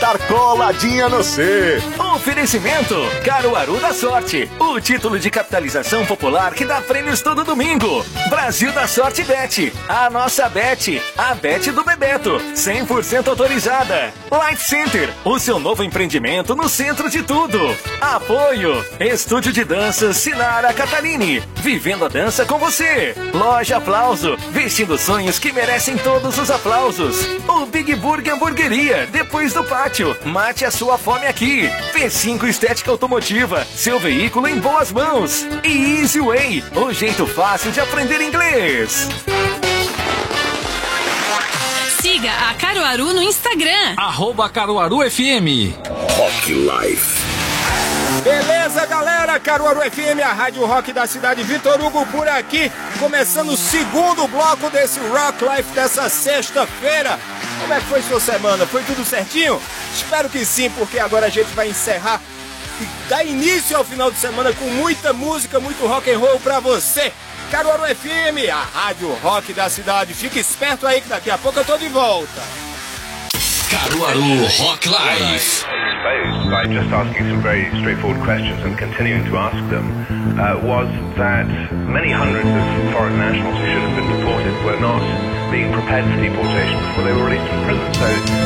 estar coladinha no C. Oferecimento Caruaru da Sorte, o título de capitalização popular que dá prêmios todo domingo. Brasil da Sorte Bet, a nossa Bet, a Bet do Bebeto, 100% autorizada. Life Center, o seu novo empreendimento no centro de tudo. Apoio, Estúdio de Danças Sinara Catalini, vivendo a dança com você. Loja Aplauso, vestindo sonhos que merecem todos os aplausos. O Big Burger Hamburgueria, depois do pátio, mate a sua fome aqui. P5 Estética Automotiva, seu veículo em boas mãos. E Easy Way, o jeito fácil de aprender inglês. Siga a Caruaru no Instagram. @CaruaruFM. Rock Life. Beleza, galera? Caruaru FM, a Rádio Rock da cidade. Vitor Hugo por aqui, começando o segundo bloco desse Rock Life dessa sexta-feira. Como é que foi sua semana? Foi tudo certinho? Espero que sim, porque agora a gente vai encerrar e dar início ao final de semana com muita música, muito rock and roll pra você. Caruaru FM, a Rádio Rock da cidade. Fique esperto aí que daqui a pouco eu tô de volta. Caruaru Rock Life. By just asking some very straightforward questions and continuing to ask them, was that many hundreds of foreign nationals who should have been deported were not being prepared for deportation before they were released from prison. So